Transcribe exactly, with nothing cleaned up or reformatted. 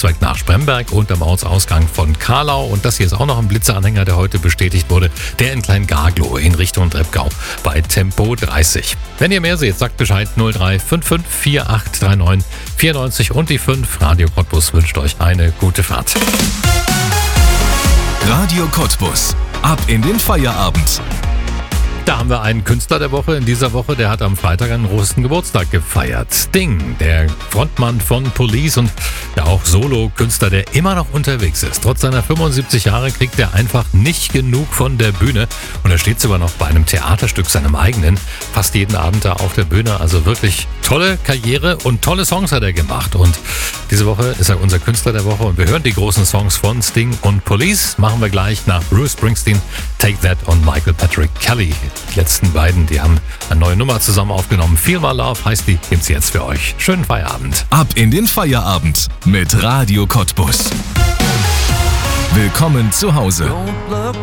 Kreuzberg nach Spremberg und am Ortsausgang von Karlau. Und das hier ist auch noch ein Blitzeranhänger, der heute bestätigt wurde. Der in Klein-Garglow in Richtung Treppgau bei Tempo dreißig. Wenn ihr mehr seht, sagt Bescheid null drei fünf fünf vier acht drei neun vier neun und die fünf. Radio Cottbus wünscht euch eine gute Fahrt. Radio Cottbus. Ab in den Feierabend. Da haben wir einen Künstler der Woche in dieser Woche, der hat am Freitag einen großen Geburtstag gefeiert. Sting, der Frontmann von Police und ja auch Solo-Künstler, der immer noch unterwegs ist. Trotz seiner fünfundsiebzig Jahre kriegt er einfach nicht genug von der Bühne und er steht sogar noch bei einem Theaterstück, seinem eigenen, fast jeden Abend da auf der Bühne. Also wirklich tolle Karriere und tolle Songs hat er gemacht. Und diese Woche ist er unser Künstler der Woche und wir hören die großen Songs von Sting und Police. Machen wir gleich nach Bruce Springsteen, Take That und Michael Patrick Kelly. Die letzten beiden, die haben eine neue Nummer zusammen aufgenommen. Feel My Love heißt die, gibt's jetzt für euch. Schönen Feierabend. Ab in den Feierabend mit Radio Cottbus. Willkommen zu Hause. Don't look